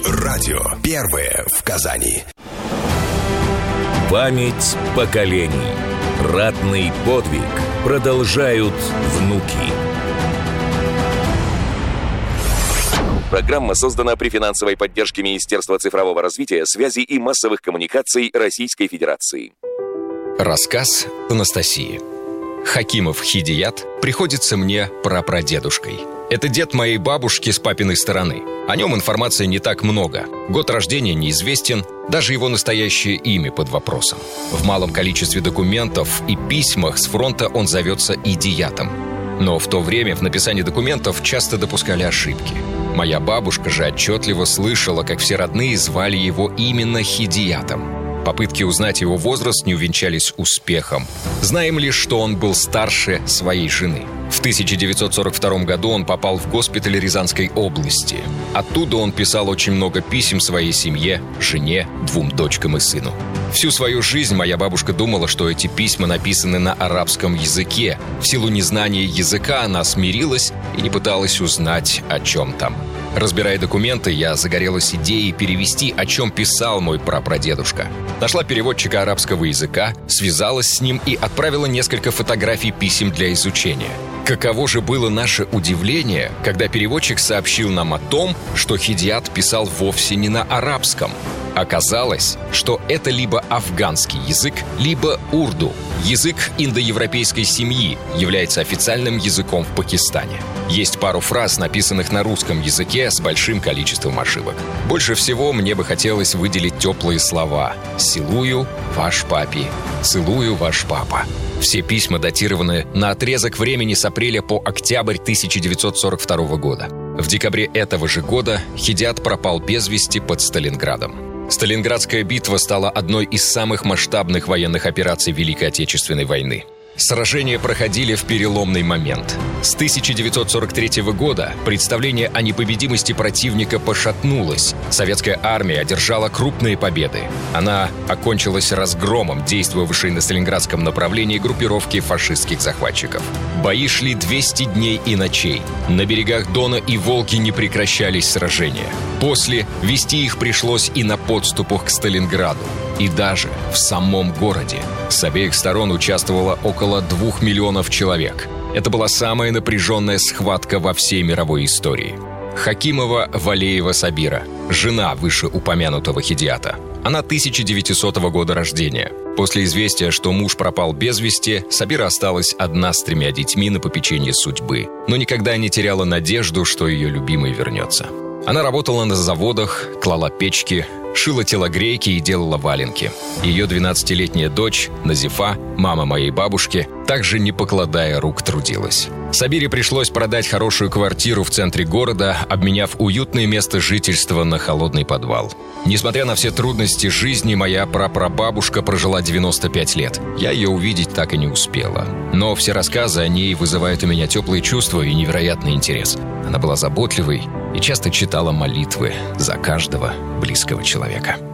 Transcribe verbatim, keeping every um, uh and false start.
Радио первое в Казани. Память поколений. Ратный подвиг продолжают внуки. Программа создана при финансовой поддержке Министерства цифрового развития, связи и массовых коммуникаций Российской Федерации. Рассказ Анастасии. Хакимов Хидият приходится мне прапрадедушкой. Это дед моей бабушки с папиной стороны. О нем информации не так много. Год рождения неизвестен, даже его настоящее имя под вопросом. В малом количестве документов и письмах с фронта он зовется Идиятом. Но в то время в написании документов часто допускали ошибки. Моя бабушка же отчетливо слышала, как все родные звали его именно Хидиятом. Попытки узнать его возраст не увенчались успехом. Знаем лишь, что он был старше своей жены. В тысяча девятьсот сорок втором году он попал в госпиталь Рязанской области. Оттуда он писал очень много писем своей семье, жене, двум дочкам и сыну. Всю свою жизнь моя бабушка думала, что эти письма написаны на арабском языке. В силу незнания языка она смирилась и не пыталась узнать, о чем там. Разбирая документы, я загорелась идеей перевести, о чем писал мой прапрадедушка. Нашла переводчика арабского языка, связалась с ним и отправила несколько фотографий писем для изучения. Каково же было наше удивление, когда переводчик сообщил нам о том, что Хидият писал вовсе не на арабском. Оказалось, что это либо афганский язык, либо урду. Язык индоевропейской семьи является официальным языком в Пакистане. Есть пару фраз, написанных на русском языке с большим количеством ошибок. Больше всего мне бы хотелось выделить теплые слова: «Целую, ваш папи», «Целую, ваш папа». Все письма датированы на отрезок времени с апреля по октябрь тысяча девятьсот сорок второго года. В декабре этого же года Хидият пропал без вести под Сталинградом. Сталинградская битва стала одной из самых масштабных военных операций Великой Отечественной войны. Сражения проходили в переломный момент. С тысяча девятьсот сорок третьего года представление о непобедимости противника пошатнулось. Советская армия одержала крупные победы. Она окончилась разгромом действовавшей на Сталинградском направлении группировки фашистских захватчиков. Бои шли двести дней и ночей. На берегах Дона и Волги не прекращались сражения. После вести их пришлось и на подступах к Сталинграду, и даже в самом городе. С обеих сторон участвовало около двух миллионов человек. Это была самая напряженная схватка во всей мировой истории. Хакимова Валеева Сабира, жена вышеупомянутого Хидията. Она тысяча девятисотого года рождения. После известия, что муж пропал без вести, Сабира осталась одна с тремя детьми на попечении судьбы, но никогда не теряла надежду, что ее любимый вернется. Она работала на заводах, клала печки, шила телогрейки и делала валенки. Ее двенадцатилетняя дочь, Назифа, мама моей бабушки, также не покладая рук трудилась. Сабире пришлось продать хорошую квартиру в центре города, обменяв уютное место жительства на холодный подвал. Несмотря на все трудности жизни, моя прапрабабушка прожила девяносто пять лет. Я ее увидеть так и не успела. Но все рассказы о ней вызывают у меня теплые чувства и невероятный интерес. Она была заботливой и часто читала молитвы за каждого близкого человека.